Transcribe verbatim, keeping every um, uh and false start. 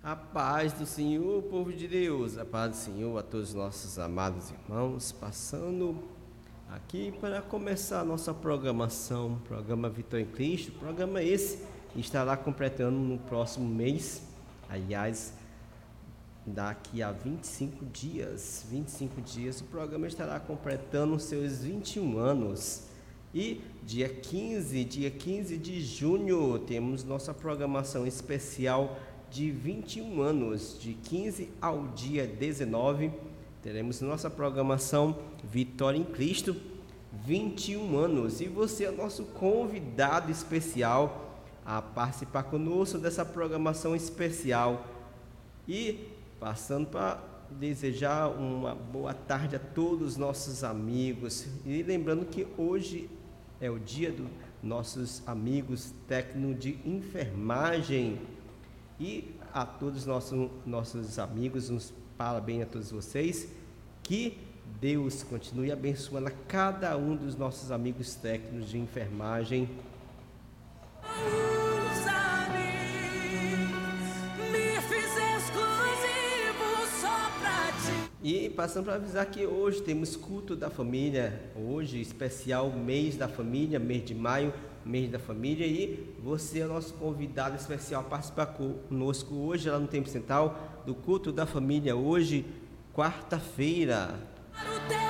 A paz do Senhor, povo de Deus, a paz do Senhor a todos os nossos amados irmãos, passando aqui para começar a nossa programação, programa Vitória em Cristo, programa esse que estará completando no próximo mês, aliás, daqui a vinte e cinco dias, vinte e cinco dias, o programa estará completando seus vinte e um anos. E dia quinze, dia quinze de junho, temos nossa programação especial de vinte e um anos, de quinze ao dia dezenove, teremos nossa programação Vitória em Cristo, vinte e um anos, e você é nosso convidado especial a participar conosco dessa programação especial. E passando para desejar uma boa tarde a todos os nossos amigos, e lembrando que hoje é o dia dos nossos amigos técnicos de enfermagem. E a todos os nossos, nossos amigos, uns parabéns a todos vocês, que Deus continue abençoando a cada um dos nossos amigos técnicos de enfermagem. E passando para avisar que hoje temos culto da família, hoje especial mês da família, mês de maio, mês da família, e você é o nosso convidado especial a participar conosco hoje lá no Templo Central do culto da família, hoje, quarta-feira,